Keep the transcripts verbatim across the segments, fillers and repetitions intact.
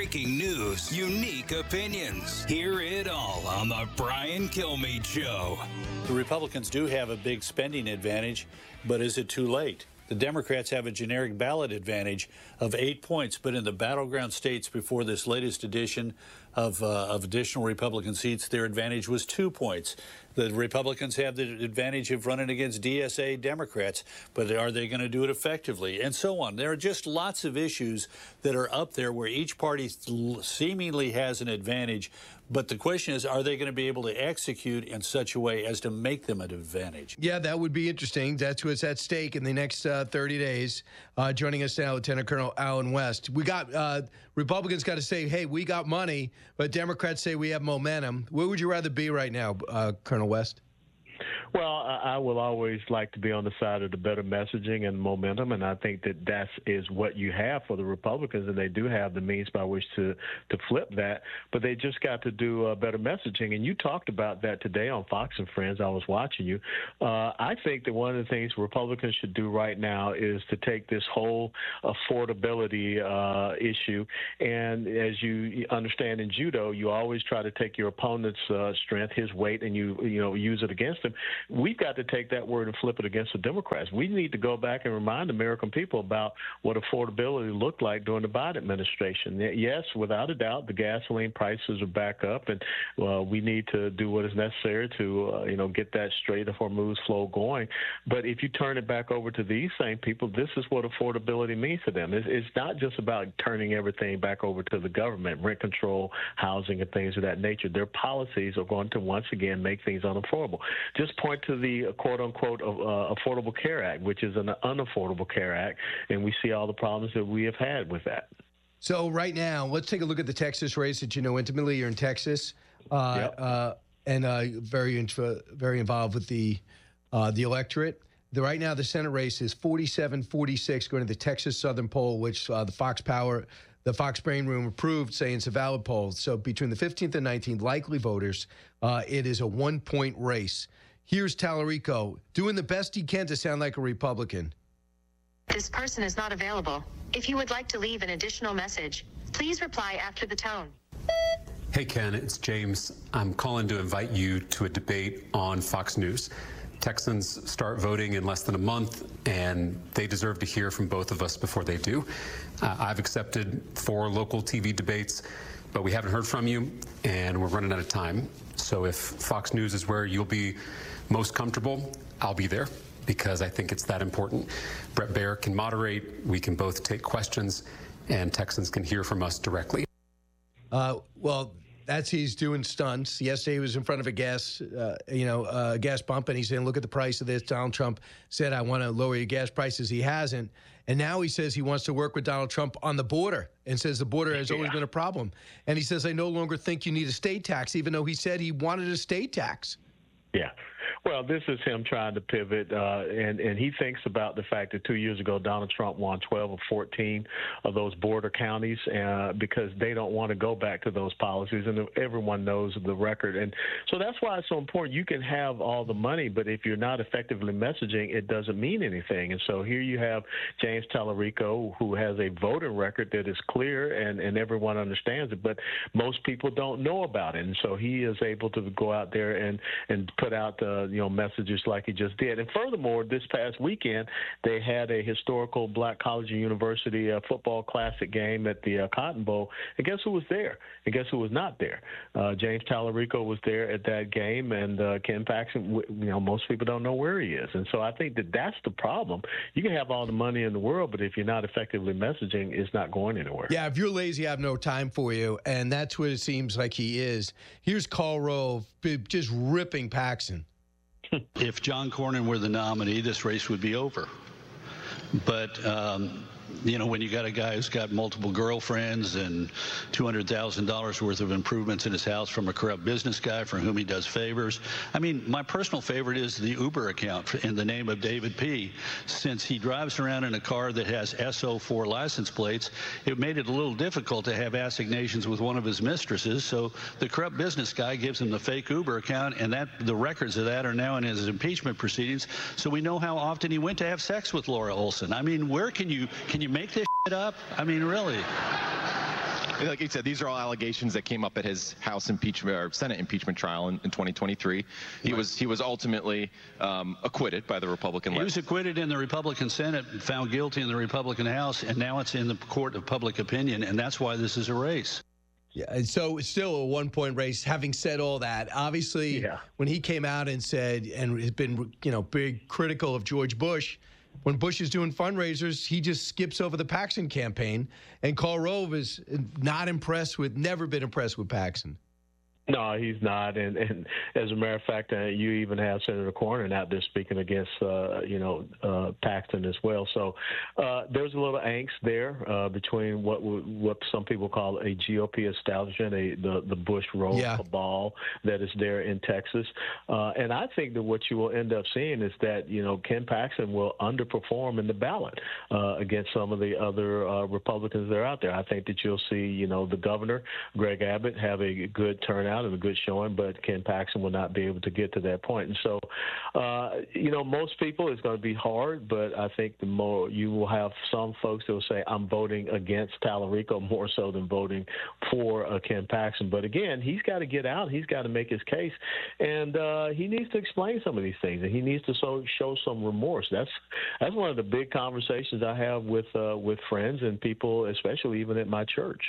breaking news, unique opinions. Hear it all on the Brian Kilmeade Show. The Republicans do have a big spending advantage, but is it too late? The Democrats have a generic ballot advantage of eight points, but in the battleground states before this latest edition of, uh, of additional Republican seats, their advantage was two points. The Republicans have the advantage of running against D S A Democrats, but are they going to do it effectively? And so on. There are just lots of issues that are up there where each party seemingly has an advantage, but the question is, are they going to be able to execute in such a way as to make them an advantage? Yeah, that would be interesting. That's what's at stake in the next uh, thirty days. Uh, joining us now, Lieutenant Colonel Allen West. We got uh, Republicans got to say, hey, we got money, but Democrats say we have momentum. Where would you rather be right now, uh, Colonel West? Well, I will always like to be on the side of the better messaging and momentum, and I think that that is what you have for the Republicans, and they do have the means by which to, to flip that, but they just got to do uh, better messaging, and you talked about that today on Fox and Friends. I was watching you. Uh, I think that one of the things Republicans should do right now is to take this whole affordability uh, issue, and as you understand in judo, you always try to take your opponent's uh, strength, his weight, and you, you know, use it against him. We've got to take that word and flip it against the Democrats. We need to go back and remind American people about what affordability looked like during the Biden administration. Yes, without a doubt, the gasoline prices are back up, and uh, we need to do what is necessary to, uh, you know, get that straight Hormuz flow going. But if you turn it back over to these same people, this is what affordability means to them. It's, it's not just about turning everything back over to the government, rent control, housing, and things of that nature. Their policies are going to once again make things unaffordable. Just point to the quote-unquote uh, Affordable Care Act, which is an unaffordable care act, and we see all the problems that we have had with that. So right now, let's take a look at the Texas race that you know intimately. You're in Texas, uh, yep. uh, and uh, very, very involved with the uh, the electorate. The, right now, the Senate race is forty-seven forty-six, going to the Texas Southern poll, which uh, the Fox Power, the Fox Brain Room approved, saying it's a valid poll. So between the fifteenth and nineteenth, likely voters, uh, it is a one-point race. Here's Tallarico doing the best he can to sound like a Republican. This person is not available. If you would like to leave an additional message, please reply after the tone. Hey, Ken, it's James. I'm calling to invite you to a debate on Fox News. Texans start voting in less than a month, and they deserve to hear from both of us before they do. Uh, I've accepted four local T V debates, but we haven't heard from you, and we're running out of time. So if Fox News is where you'll be most comfortable, I'll be there, because I think it's that important. Bret Baier can moderate, we can both take questions, and Texans can hear from us directly. Uh, well, that's he's doing stunts. Yesterday he was in front of a gas, uh, you know, uh, gas pump, and he's saying, look at the price of this. Donald Trump said, I want to lower your gas prices. He hasn't. And now he says he wants to work with Donald Trump on the border, and says the border has always yeah. been a problem. And he says, I no longer think you need a state tax, even though he said he wanted a state tax. Yeah. Well, this is him trying to pivot, uh, and, and he thinks about the fact that two years ago Donald Trump won twelve or fourteen of those border counties uh, because they don't want to go back to those policies, and everyone knows the record. And so that's why it's so important. You can have all the money, but if you're not effectively messaging, it doesn't mean anything. And so here you have James Tallarico, who has a voting record that is clear, and, and everyone understands it, but most people don't know about it. And so he is able to go out there and, and put out uh, you know, messages like he just did. And furthermore, this past weekend, they had a historical Black College and University uh, football classic game at the uh, Cotton Bowl. And guess who was there? And guess who was not there? Uh, James Tallarico was there at that game, and uh, Ken Paxton, you know, most people don't know where he is. And so I think that that's the problem. You can have all the money in the world, but if you're not effectively messaging, it's not going anywhere. Yeah, if you're lazy, I have no time for you, and that's what it seems like he is. Here's Karl Rove just ripping Paxton. If John Cornyn were the nominee, this race would be over. But, um, you know, when you got a guy who's got multiple girlfriends and two hundred thousand dollars worth of improvements in his house from a corrupt business guy for whom he does favors. I mean, my personal favorite is the Uber account in the name of David P. Since he drives around in a car that has S O four license plates, it made it a little difficult to have assignations with one of his mistresses. So the corrupt business guy gives him the fake Uber account, and that the records of that are now in his impeachment proceedings. So we know how often he went to have sex with Laura Olson. I mean, where can you can you make this shit up? I mean, really. Like you said, these are all allegations that came up at his House impeachment or Senate impeachment trial in, in twenty twenty-three. He right. was he was ultimately um, acquitted by the Republican. He was acquitted in the Republican Senate, found guilty in the Republican House, and now it's in the court of public opinion, and that's why this is a race. Yeah, and so it's still a one-point race. Having said all that, obviously, yeah. when he came out and said, and has been, you know, big critical of George Bush, when Bush is doing fundraisers, he just skips over the Paxton campaign. And Karl Rove is not impressed with, never been impressed with Paxton. No, he's not. And, and as a matter of fact, uh, you even have Senator Cornyn out there speaking against, uh, you know, uh, Paxton as well. So uh, there's a little angst there uh, between what what some people call a G O P establishment, a, the, the Bush-Rove yeah. cabal that is there in Texas. Uh, and I think that what you will end up seeing is that, you know, Ken Paxton will underperform in the ballot uh, against some of the other uh, Republicans that are out there. I think that you'll see, you know, the governor, Greg Abbott, have a good turnout and a good showing, but Ken Paxton will not be able to get to that point. And so, uh, you know, most people, it's going to be hard, but I think the more you will have some folks that will say, I'm voting against Tallarico more so than voting for uh, Ken Paxton. But again, he's got to get out. He's got to make his case. And uh, he needs to explain some of these things, and he needs to so, show some remorse. That's that's one of the big conversations I have with, uh, with friends and people, especially even at my church.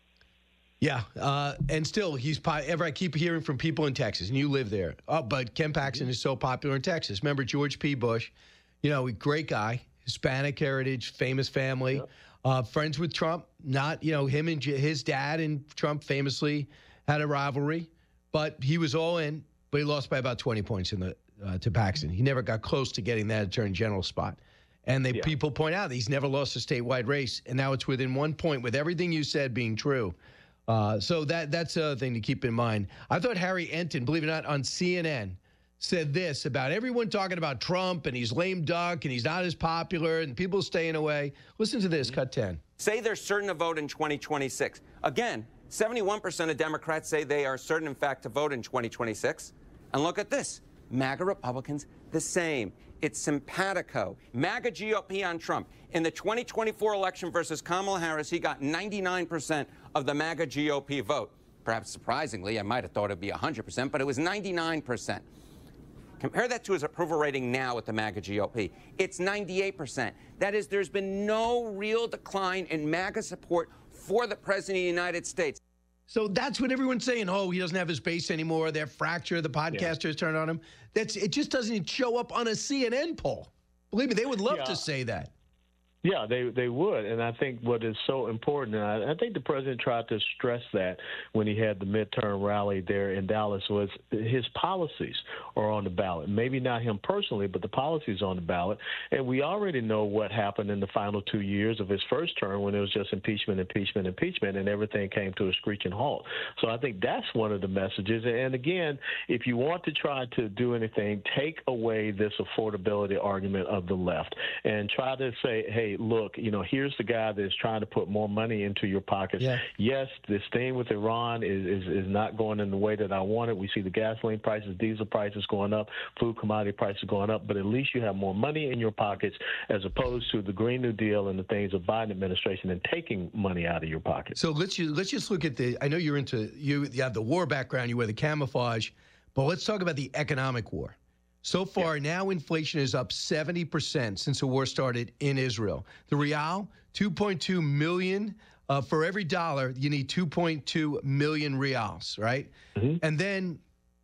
Yeah, uh, and still, he's ever. I keep hearing from people in Texas, and you live there. Oh, but Ken Paxton is so popular in Texas. Remember George P. Bush? You know, great guy, Hispanic heritage, famous family, yep. uh, friends with Trump. Not, you know, him and his dad and Trump famously had a rivalry, but he was all in. But he lost by about twenty points in the uh, to Paxton. He never got close to getting that attorney general spot. And they yeah. people point out that he's never lost a statewide race, and now it's within one point with everything you said being true. Uh, so that that's a thing to keep in mind. I thought Harry Enton, believe it or not, on C N N said this about everyone talking about Trump and he's lame duck and he's not as popular and people staying away. Listen to this, cut ten. Say they're certain to vote in twenty twenty-six. Again, seventy-one percent of Democrats say they are certain, in fact, to vote in twenty twenty-six. And look at this. MAGA Republicans, the same. It's simpatico. MAGA G O P on Trump. In the twenty twenty-four election versus Kamala Harris, he got ninety-nine percent of the MAGA G O P vote. Perhaps surprisingly, I might have thought it'd be one hundred percent, but it was ninety-nine percent. Compare that to his approval rating now with the MAGA G O P. It's ninety-eight percent. That is, there's been no real decline in MAGA support for the President of the United States. So that's what everyone's saying. Oh, he doesn't have his base anymore. They're fractured. The podcasters yeah. turned on him. That's it. Just doesn't show up on a C N N poll. Believe me, they would love yeah. to say that. Yeah, they they would, and I think what is so important, and I, I think the president tried to stress that when he had the midterm rally there in Dallas, was his policies are on the ballot. Maybe not him personally, but the policies on the ballot. And we already know what happened in the final two years of his first term when it was just impeachment, impeachment, impeachment, and everything came to a screeching halt. So I think that's one of the messages. And again, if you want to try to do anything, take away this affordability argument of the left and try to say, hey, look, you know, here's the guy that's trying to put more money into your pockets. Yeah. Yes, this thing with Iran is, is, is not going in the way that I want it. We see the gasoline prices, diesel prices going up, food commodity prices going up, but at least you have more money in your pockets as opposed to the Green New Deal and the things of Biden administration and taking money out of your pocket. So let's just, let's just look at the, I know you're into, you, you have the war background, you wear the camouflage, but let's talk about the economic war. So far, yeah. now inflation is up seventy percent since the war started in Israel. The real, two point two million. Uh, for every dollar, you need two point two million reals, right? Mm-hmm. And then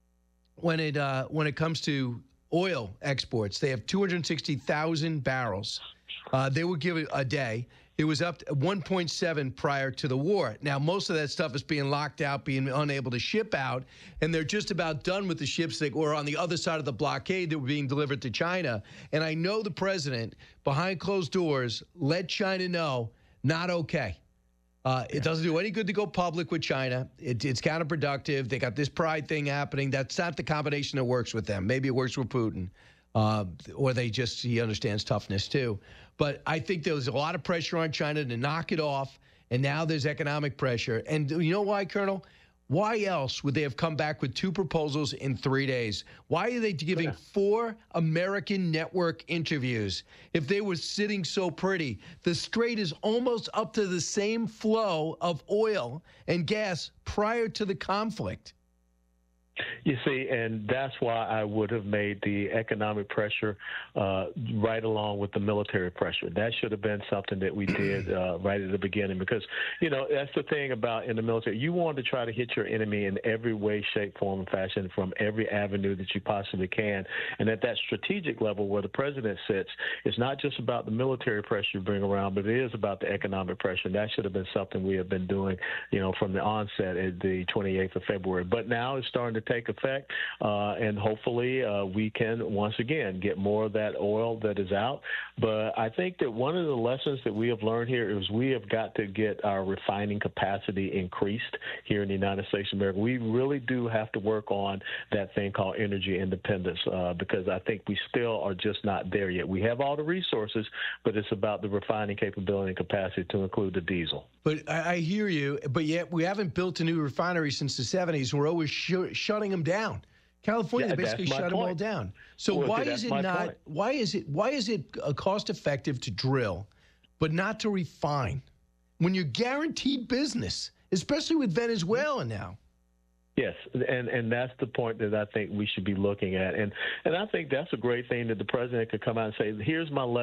when it uh, when it comes to oil exports, they have two hundred sixty thousand barrels. Uh, they would give it a day. It was up to one point seven prior to the war. Now, most of that stuff is being locked out, being unable to ship out, and they're just about done with the ships that were on the other side of the blockade that were being delivered to China. And I know the president, behind closed doors, let China know, not okay. Uh, yeah. It doesn't do any good to go public with China. It, it's counterproductive. They got this pride thing happening. That's not the combination that works with them. Maybe it works with Putin. Uh, or they just, he understands toughness too. But I think there was a lot of pressure on China to knock it off, and now there's economic pressure. And you know why, Colonel? Why else would they have come back with two proposals in three days? Why are they giving yeah. four American network interviews if they were sitting so pretty? The Strait is almost up to the same flow of oil and gas prior to the conflict. You see, and that's why I would have made the economic pressure uh, right along with the military pressure. That should have been something that we did uh, right at the beginning because, you know, that's the thing about in the military. You want to try to hit your enemy in every way, shape, form, and fashion from every avenue that you possibly can. And at that strategic level where the president sits, it's not just about the military pressure you bring around, but it is about the economic pressure. And that should have been something we have been doing, you know, from the onset at the twenty-eighth of February. But now it's starting to take effect, uh, and hopefully uh, we can once again get more of that oil that is out. But I think that one of the lessons that we have learned here is we have got to get our refining capacity increased here in the United States of America. We really do have to work on that thing called energy independence uh, because I think we still are just not there yet. We have all the resources, but it's about the refining capability and capacity to include the diesel. But I, I hear you, but yet we haven't built a new refinery since the seventies. We're always sh shutting them down. California yeah, basically shut them all down. So well, why see, is it not? Point. Why is it? Why is it uh, cost effective to drill, but not to refine, when you're guaranteed business, especially with Venezuela now? Yes, and and that's the point that I think we should be looking at, and and I think that's a great thing that the president could come out and say, here's my lesson.